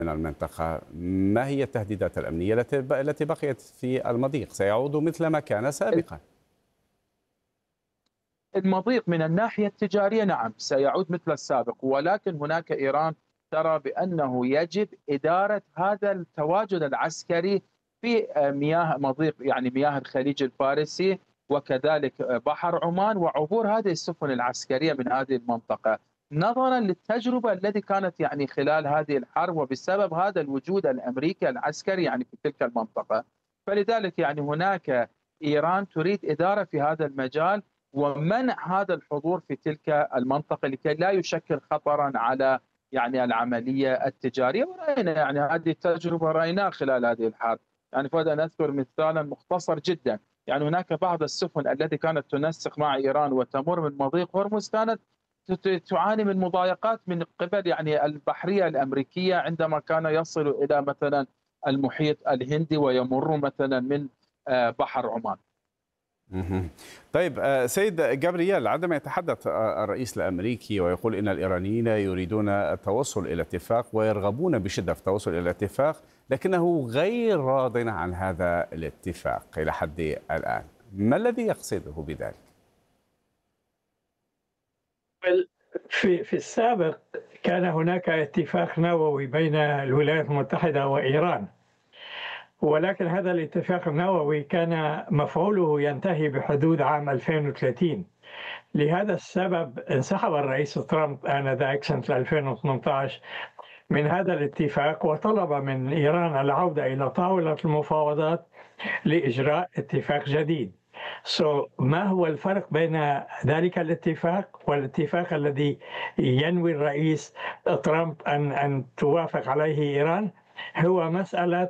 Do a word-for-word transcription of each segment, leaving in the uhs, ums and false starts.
من المنطقة. ما هي التهديدات الأمنية التي التي بقيت في المضيق؟ سيعود مثل ما كان سابقا؟ المضيق من الناحية التجارية نعم سيعود مثل السابق، ولكن هناك إيران ترى بأنه يجب إدارة هذا التواجد العسكري في مياه مضيق، يعني مياه الخليج الفارسي وكذلك بحر عمان، وعبور هذه السفن العسكرية من هذه المنطقة نظرا للتجربة التي كانت يعني خلال هذه الحرب، وبسبب هذا الوجود الأمريكي العسكري يعني في تلك المنطقة. فلذلك يعني هناك إيران تريد إدارة في هذا المجال ومنع هذا الحضور في تلك المنطقة لكي لا يشكل خطرا على يعني العملية التجارية. ورأينا يعني هذه التجربة رأيناها خلال هذه الحرب. يعني فقط أن أذكر مثالا مختصر جدا، يعني هناك بعض السفن التي كانت تنسق مع إيران وتمر من مضيق هرمز كانت تعاني من مضايقات من قبل يعني البحرية الأمريكية عندما كان يصل إلى مثلا المحيط الهندي ويمر مثلا من بحر عمان. مهم. طيب آه، سيد جابرييل، عندما يتحدث آه، الرئيس الأمريكي ويقول إن الإيرانيين يريدون التوصل إلى اتفاق ويرغبون بشدة في التوصل إلى الاتفاق، لكنه غير راض عن هذا الاتفاق إلى حد الآن، ما الذي يقصده بذلك؟ في في السابق كان هناك اتفاق نووي بين الولايات المتحدة وإيران، ولكن هذا الاتفاق النووي كان مفعوله ينتهي بحدود عام ألفين وثلاثين. لهذا السبب انسحب الرئيس ترامب آنذاك سنة ألفين وثمانية عشر من هذا الاتفاق، وطلب من إيران العودة إلى طاولة المفاوضات لإجراء اتفاق جديد. So, ما هو الفرق بين ذلك الاتفاق والاتفاق الذي ينوي الرئيس ترامب أن أن توافق عليه إيران؟ هو مسألة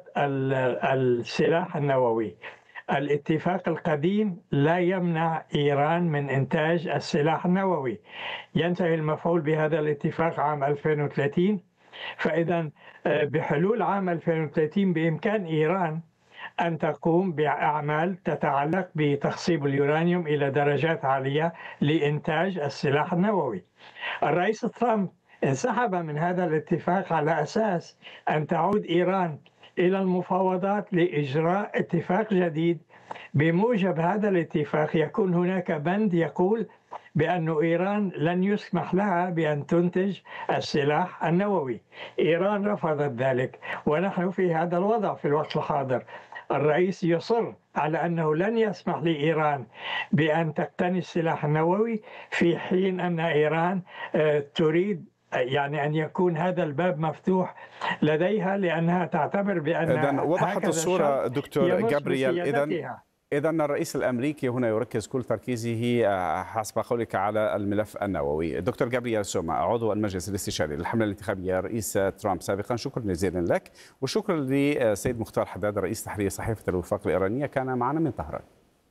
السلاح النووي. الاتفاق القديم لا يمنع إيران من إنتاج السلاح النووي، ينتهي المفعول بهذا الاتفاق عام ألفين وثلاثين. فإذا بحلول عام ألفين وثلاثين بإمكان إيران أن تقوم بأعمال تتعلق بتخصيب اليورانيوم إلى درجات عالية لإنتاج السلاح النووي. الرئيس ترامب انسحب من هذا الاتفاق على أساس أن تعود إيران إلى المفاوضات لإجراء اتفاق جديد. بموجب هذا الاتفاق يكون هناك بند يقول بأن إيران لن يسمح لها بأن تنتج السلاح النووي. إيران رفضت ذلك، ونحن في هذا الوضع في الوقت الحاضر. الرئيس يصر على أنه لن يسمح لإيران بأن تقتني السلاح النووي، في حين أن إيران تريد يعني أن يكون هذا الباب مفتوح لديها، لأنها تعتبر بأن إذن وضحت الصورة دكتور جابرييل. إذن إذا الرئيس الأمريكي هنا يركز كل تركيزه حسب قولك على الملف النووي. دكتور جابرييل سوما، عضو المجلس الاستشاري للحملة الانتخابية رئيس ترامب سابقا، شكرا جزيلا لك، وشكرا لسيد مختار حداد رئيس تحرير صحيفة الوفاق الإيرانية كان معنا من طهران.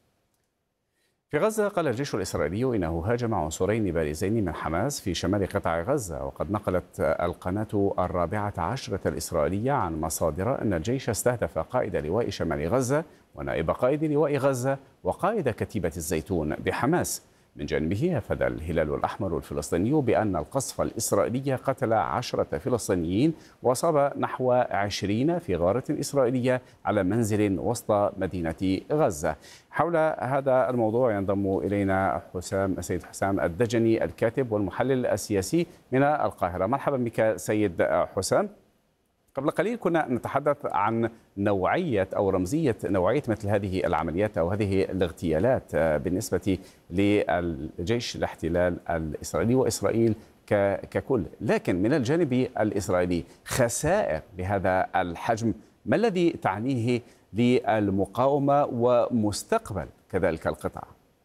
في غزة قال الجيش الإسرائيلي إنه هاجم عنصرين بارزين من حماس في شمال قطاع غزة. وقد نقلت القناة الرابعة عشرة الإسرائيلية عن مصادر أن الجيش استهدف قائد لواء شمال غزة ونائب قائد لواء غزة وقائد كتيبة الزيتون بحماس. من جانبه أفاد الهلال الأحمر الفلسطيني بأن القصف الإسرائيلي قتل عشرة فلسطينيين وأصاب نحو عشرين في غارة إسرائيلية على منزل وسط مدينة غزة. حول هذا الموضوع ينضم إلينا حسام السيد حسام الدجني الكاتب والمحلل السياسي من القاهرة. مرحبا بك سيد حسام. قبل قليل كنا نتحدث عن نوعية أو رمزية نوعية مثل هذه العمليات أو هذه الاغتيالات بالنسبة للجيش الاحتلال الإسرائيلي وإسرائيل ككل، لكن من الجانب الإسرائيلي خسائر بهذا الحجم ما الذي تعنيه للمقاومة ومستقبل كذلك القطاع؟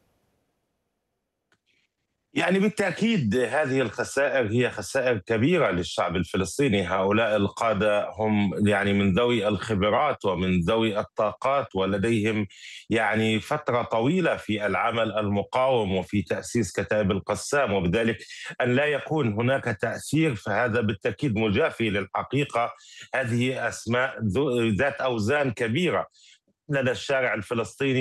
يعني بالتأكيد هذه الخسائر هي خسائر كبيرة للشعب الفلسطيني. هؤلاء القادة هم يعني من ذوي الخبرات ومن ذوي الطاقات، ولديهم يعني فترة طويلة في العمل المقاوم وفي تأسيس كتائب القسام، وبذلك أن لا يكون هناك تأثير فهذا بالتأكيد مجافي للحقيقة. هذه أسماء ذات أوزان كبيرة لدى الشارع الفلسطيني،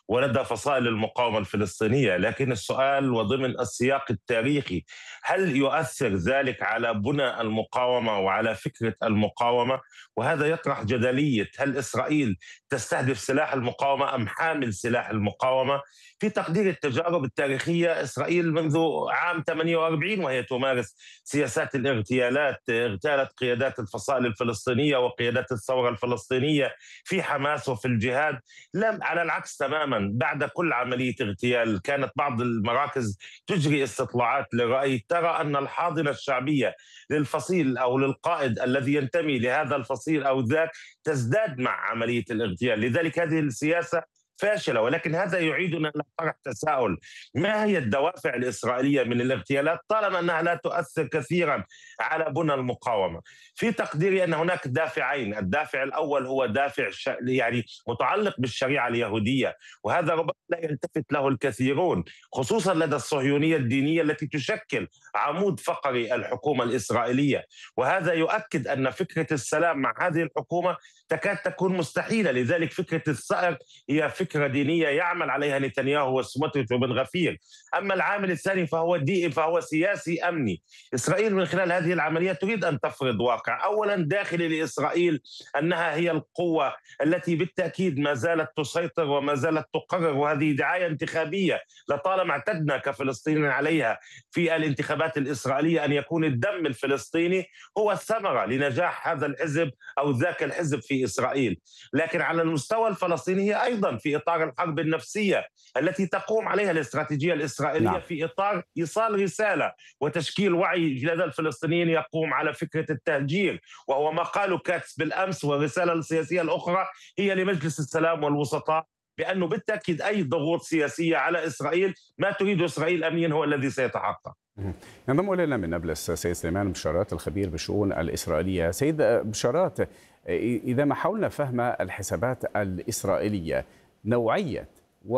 ولدى فصائل المقاومة الفلسطينية، لكن السؤال وضمن السياق التاريخي، هل يؤثر ذلك على بنى المقاومة وعلى فكرة المقاومة؟ وهذا يطرح جدلية هل إسرائيل تستهدف سلاح المقاومة أم حامل سلاح المقاومة؟ في تقدير التجارب التاريخية، إسرائيل منذ عام ثمانية وأربعين وهي تمارس سياسات الاغتيالات، اغتالت قيادات الفصائل الفلسطينية وقيادات الثورة الفلسطينية في حماس وفي الجهاد. لم على العكس تماما، بعد كل عملية اغتيال كانت بعض المراكز تجري استطلاعات للرأي ترى أن الحاضنة الشعبية للفصيل أو للقائد الذي ينتمي لهذا الفصيل أو ذاك تزداد مع عملية الاغتيال. لذلك هذه السياسة فاشلة، ولكن هذا يعيدنا إلى طرح تساؤل: ما هي الدوافع الإسرائيلية من الاغتيالات طالما أنها لا تؤثر كثيرا على بنى المقاومة؟ في تقديري أن هناك دافعين، الدافع الأول هو دافع يعني متعلق بالشريعة اليهودية، وهذا ربما لا يلتفت له الكثيرون خصوصا لدى الصهيونية الدينية التي تشكل عمود فقري الحكومة الإسرائيلية، وهذا يؤكد أن فكرة السلام مع هذه الحكومة تكاد تكون مستحيلة. لذلك فكرة الثأر هي فكرة دينية يعمل عليها نتنياهو وسموتريتش وبن غفير. أما العامل الثاني فهو دي فهو سياسي أمني. إسرائيل من خلال هذه العملية تريد أن تفرض واقع أولا داخلي لإسرائيل أنها هي القوة التي بالتأكيد ما زالت تسيطر وما زالت تقرر، وهذه دعاية انتخابية لطالما اعتدنا كفلسطينيين عليها في الانتخابات الإسرائيلية أن يكون الدم الفلسطيني هو الثمرة لنجاح هذا الحزب أو ذاك الحزب في إسرائيل. لكن على المستوى الفلسطيني هي أيضا في إطار الحرب النفسية التي تقوم عليها الاستراتيجية الإسرائيلية، نعم. في إطار إيصال رسالة وتشكيل وعي لدى الفلسطينيين يقوم على فكرة التهجير، وهو ما قاله كاتس بالأمس. والرسالة السياسية الأخرى هي لمجلس السلام والوسطاء بأنه بالتأكيد أي ضغوط سياسية على إسرائيل ما تريد إسرائيل أمنيا هو الذي سيتحقق. ينضم إلينا من نابلس سيد سليمان بشارات الخبير بالشؤون الإسرائيلية. سيد بشارات، إذا ما حاولنا فهم الحسابات الإسرائيلية، نوعية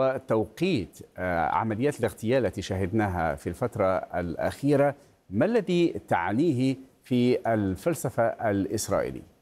وتوقيت عمليات الاغتيال التي شاهدناها في الفترة الأخيرة، ما الذي تعنيه في الفلسفة الإسرائيلية؟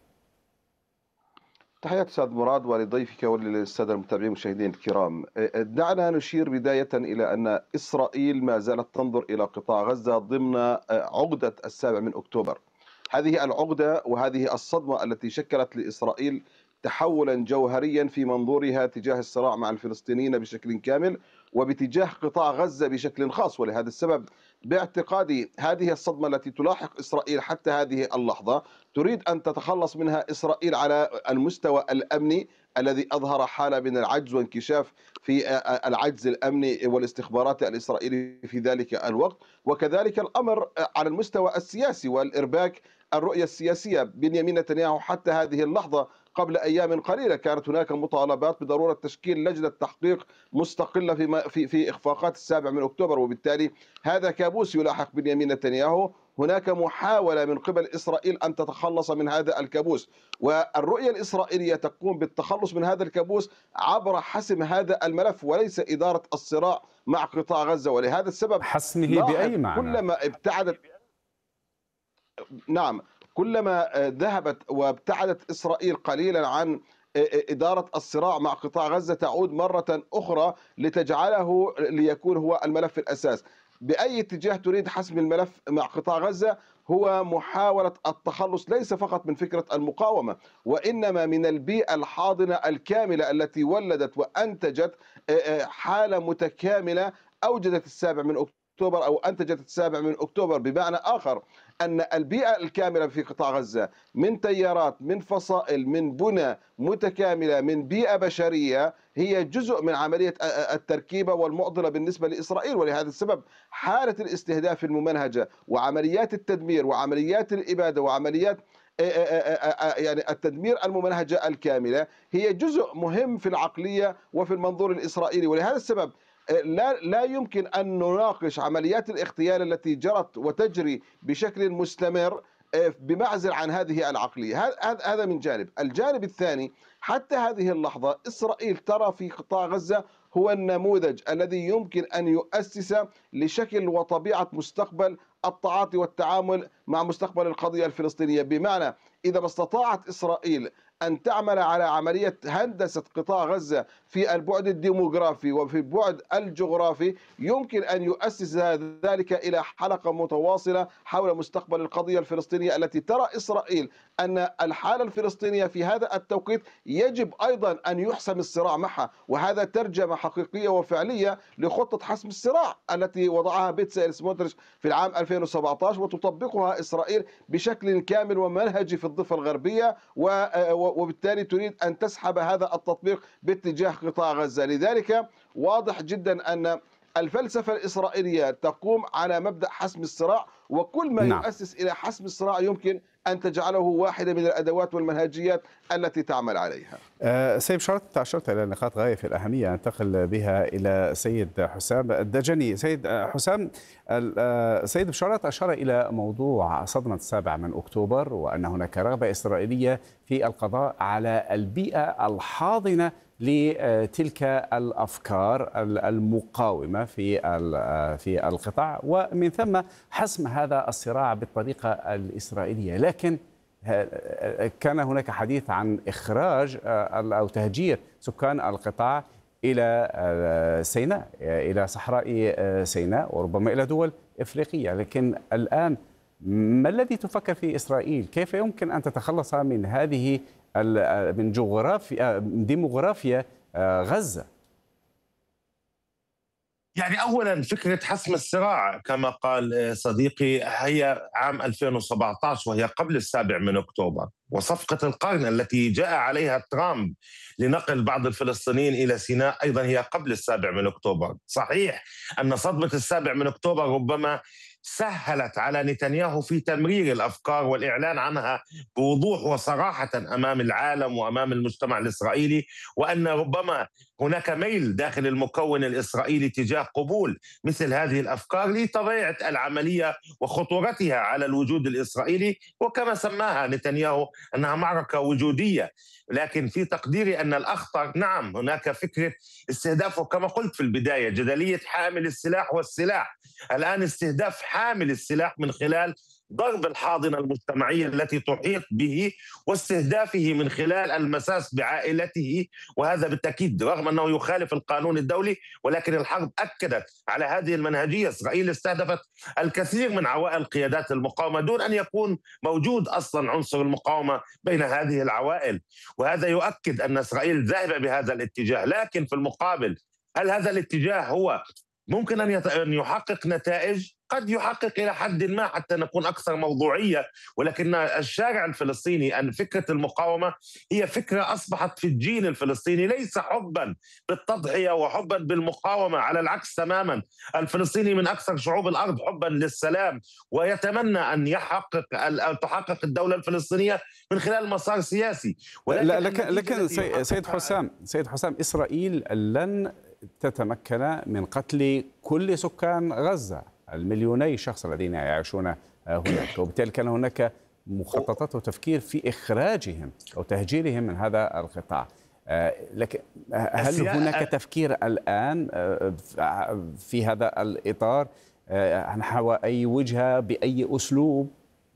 تحياتي أستاذ مراد ولضيفك وللسادة المتابعين والمشاهدين الكرام. دعنا نشير بداية إلى أن إسرائيل ما زالت تنظر إلى قطاع غزة ضمن عقدة السابع من أكتوبر. هذه العقدة وهذه الصدمة التي شكلت لإسرائيل تحولا جوهريا في منظورها تجاه الصراع مع الفلسطينيين بشكل كامل وباتجاه قطاع غزة بشكل خاص. ولهذا السبب باعتقادي هذه الصدمة التي تلاحق إسرائيل حتى هذه اللحظة تريد أن تتخلص منها إسرائيل على المستوى الأمني الذي أظهر حالة من العجز وانكشاف في العجز الأمني والاستخباراتي الإسرائيلي في ذلك الوقت، وكذلك الأمر على المستوى السياسي والإرباك الرؤية السياسية. بنيامين نتنياهو حتى هذه اللحظة قبل أيام قليلة كانت هناك مطالبات بدورة تشكيل لجنة تحقيق مستقلة في في في إخفاقات السابع من أكتوبر، وبالتالي هذا كابوس يلاحق بنيامين نتنياهو. هناك محاولة من قبل إسرائيل أن تتخلص من هذا الكابوس، والرؤية الإسرائيلية تقوم بالتخلص من هذا الكابوس عبر حسم هذا الملف وليس إدارة الصراع مع قطاع غزة. ولهذا السبب حسمه بأي معنى؟ كلما ابتعدت نعم كلما ذهبت وابتعدت إسرائيل قليلا عن إدارة الصراع مع قطاع غزة تعود مرة أخرى لتجعله ليكون هو الملف الأساس. بأي اتجاه تريد حسم الملف مع قطاع غزة؟ هو محاولة التخلص ليس فقط من فكرة المقاومة وإنما من البيئة الحاضنة الكاملة التي ولدت وأنتجت حالة متكاملة أوجدت السابع من أكتوبر أو أنتجت السابع من أكتوبر. بمعنى آخر أن البيئة الكاملة في قطاع غزة من تيارات، من فصائل، من بنى متكاملة، من بيئة بشرية هي جزء من عملية التركيبة والمعضلة بالنسبة لإسرائيل. ولهذا السبب حالة الاستهداف الممنهجة وعمليات التدمير وعمليات الإبادة وعمليات يعني التدمير الممنهجة الكاملة هي جزء مهم في العقلية وفي المنظور الإسرائيلي. ولهذا السبب لا لا يمكن أن نناقش عمليات الاغتيال التي جرت وتجري بشكل مستمر بمعزل عن هذه العقلية. هذا من جانب. الجانب الثاني، حتى هذه اللحظة إسرائيل ترى في قطاع غزة هو النموذج الذي يمكن أن يؤسس لشكل وطبيعة مستقبل التعاطي والتعامل مع مستقبل القضية الفلسطينية. بمعنى إذا ما استطاعت إسرائيل أن تعمل على عملية هندسة قطاع غزة في البعد الديموغرافي وفي البعد الجغرافي، يمكن أن يؤسس ذلك إلى حلقة متواصلة حول مستقبل القضية الفلسطينية، التي ترى إسرائيل أن الحالة الفلسطينية في هذا التوقيت يجب أيضا أن يحسم الصراع معها، وهذا ترجمة حقيقية وفعلية لخطة حسم الصراع التي وضعها بيتسائل سموتريتش في العام ألفين وسبعة عشر وتطبقها إسرائيل بشكل كامل ومنهجي في الضفة الغربية، وبالتالي تريد أن تسحب هذا التطبيق باتجاه قطاع غزة. لذلك واضح جدا أن الفلسفة الإسرائيلية تقوم على مبدأ حسم الصراع، وكل ما نعم. يؤسس إلى حسم الصراع يمكن أن تجعله واحدة من الأدوات والمنهجيات التي تعمل عليها. أه سيد بشارة، أشرت إلى نقاط غاية في الأهمية، أنتقل بها إلى سيد حسام الدجني. سيد حسام، سيد بشارة أشار إلى موضوع صدمة السابع من أكتوبر، وأن هناك رغبة إسرائيلية في القضاء على البيئة الحاضنة لتلك الأفكار المقاومة في في القطاع، ومن ثم حسم هذا الصراع بالطريقة الإسرائيلية. لكن كان هناك حديث عن إخراج أو تهجير سكان القطاع إلى سيناء، إلى صحراء سيناء، وربما إلى دول إفريقية. لكن الآن ما الذي تفكر فيه إسرائيل؟ كيف يمكن أن تتخلص من هذه من جغرافيا ديموغرافيا غزة؟ يعني أولا فكرة حسم الصراع كما قال صديقي هي عام ألفين وسبعة عشر، وهي قبل السابع من أكتوبر، وصفقة القرن التي جاء عليها ترامب لنقل بعض الفلسطينيين إلى سيناء أيضا هي قبل السابع من أكتوبر. صحيح أن صدمة السابع من أكتوبر ربما سهلت على نتنياهو في تمرير الأفكار والإعلان عنها بوضوح وصراحة أمام العالم وأمام المجتمع الإسرائيلي، وأن ربما هناك ميل داخل المكون الإسرائيلي تجاه قبول مثل هذه الأفكار لطبيعة العملية وخطورتها على الوجود الإسرائيلي، وكما سماها نتنياهو أنها معركة وجودية. لكن في تقديري أن الأخطر نعم هناك فكرة استهداف، وكما قلت في البداية جدلية حامل السلاح والسلاح. الآن استهداف حامل السلاح من خلال ضرب الحاضنة المجتمعية التي تحيط به، واستهدافه من خلال المساس بعائلته، وهذا بالتأكيد رغم أنه يخالف القانون الدولي، ولكن الحرب أكدت على هذه المنهجية. إسرائيل استهدفت الكثير من عوائل قيادات المقاومة دون أن يكون موجود أصلا عنصر المقاومة بين هذه العوائل، وهذا يؤكد أن إسرائيل ذاهبة بهذا الاتجاه. لكن في المقابل هل هذا الاتجاه هو ممكن أن يحقق نتائج؟ قد يحقق إلى حد ما حتى نكون أكثر موضوعية، ولكن الشارع الفلسطيني أن فكرة المقاومة هي فكرة أصبحت في الجين الفلسطيني، ليس حبا بالتضحية وحبا بالمقاومة، على العكس تماما. الفلسطيني من أكثر شعوب الأرض حبا للسلام، ويتمنى أن يحقق أو تحقق الدولة الفلسطينية من خلال مسار سياسي. ولكن لكن, لكن سيد حسام سيد حسام إسرائيل لن تتمكن من قتل كل سكان غزة، المليوني شخص الذين يعيشون هناك، وبالتالي كان هناك مخططات وتفكير في إخراجهم أو تهجيرهم من هذا القطاع. لكن هل هناك تفكير الآن في هذا الإطار نحو أي وجهة بأي أسلوب؟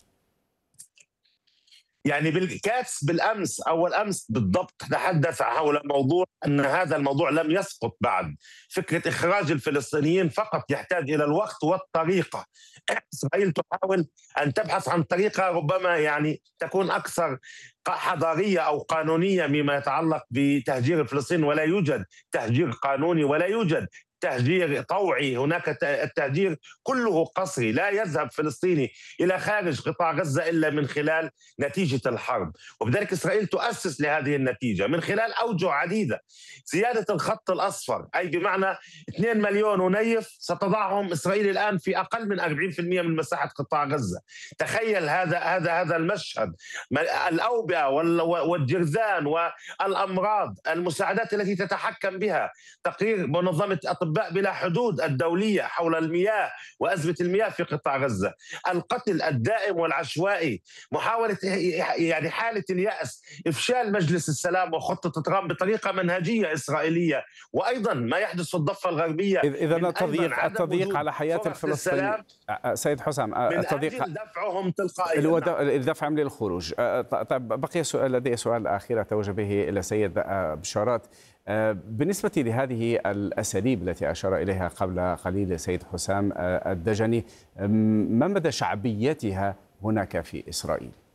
يعني بالكاتس بالأمس أو الأمس بالضبط تحدث حول موضوع أن هذا الموضوع لم يسقط بعد. فكرة إخراج الفلسطينيين فقط يحتاج إلى الوقت والطريقة. إسرائيل تحاول أن تبحث عن طريقة ربما يعني تكون أكثر حضارية أو قانونية مما يتعلق بتهجير الفلسطينيين، ولا يوجد تهجير قانوني ولا يوجد تهجير طوعي. هناك التهجير كله قسري، لا يذهب فلسطيني إلى خارج قطاع غزة إلا من خلال نتيجة الحرب، وبذلك إسرائيل تؤسس لهذه النتيجة من خلال أوجه عديدة. زيادة الخط الأصفر، أي بمعنى اثنين مليون ونيف ستضعهم إسرائيل الآن في أقل من أربعين بالمئة من مساحة قطاع غزة. تخيل هذا هذا هذا المشهد، الأوبئة والجرذان والأمراض، المساعدات التي تتحكم بها. تقرير منظمة الأطباء بلا حدود الدولية حول المياه وأزمة المياه في قطاع غزة، القتل الدائم والعشوائي، محاولة يعني حالة اليأس، إفشال مجلس السلام وخطة ترامب بطريقة منهجية إسرائيلية، وأيضا ما يحدث في الضفة الغربية. إذا التضييق التضييق على حياة الفلسطينيين سيد حسام، التضييق من دفعهم تلقائيا، دفعهم للخروج. طيب بقي سؤال، لدي سؤال أخير أتوجه به إلى سيد بشارات. بالنسبة لهذه الأساليب التي أشار إليها قبل قليل سيد حسام الدجني، ما مدى شعبيتها هناك في إسرائيل؟